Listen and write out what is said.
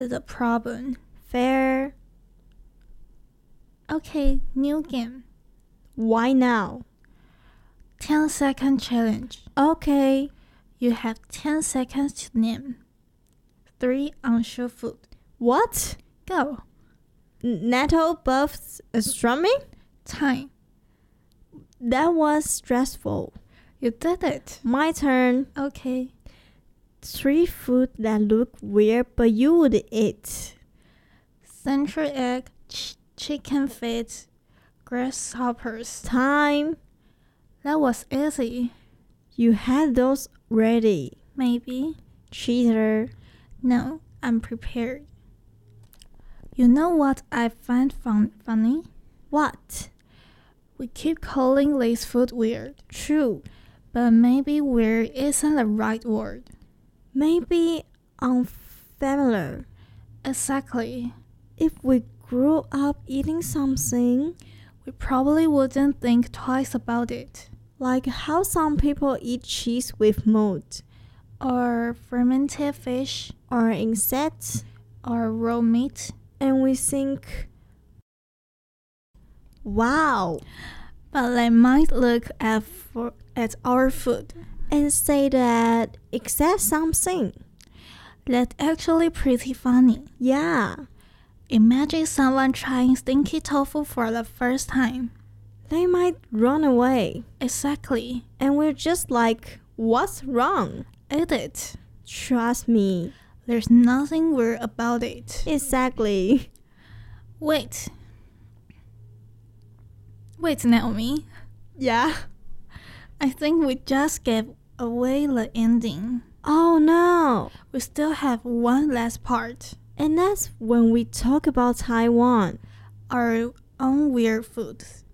the problem. Fair. Okay, new game. Why now? 10-second challenge. Okay. You have 10 seconds to name 3 unsure food. What? Go. Nettle buffs strumming? Time. That was stressful. You did it. My turn. Okay. 3 food that look weird but you would eat. Century egg, chicken feet, grasshoppers. Time. That was easy. You had those ready. Maybe. Cheater. No, I'm prepared. You know what I find funny? What? We keep calling this food weird. True. But maybe weird isn't the right word. Maybe unfamiliar. Exactly. If we grew up eating something, We probably wouldn't think twice about it. like how some people eat cheese with mold, Or fermented fish, or insects, or raw meat. and we think, wow, But they might look at our food. and say that it's something. That's actually pretty funny. Yeah, Imagine someone trying stinky tofu for the first time. they might run away, Exactly. and we're just like, what's wrong? Eat it. Trust me. There's nothing weird about it. Exactly. Wait, Naomi. Yeah. I think we just gave away the ending. Oh no. We still have one last part. And that's when we talk about Taiwan. Our own weird foods.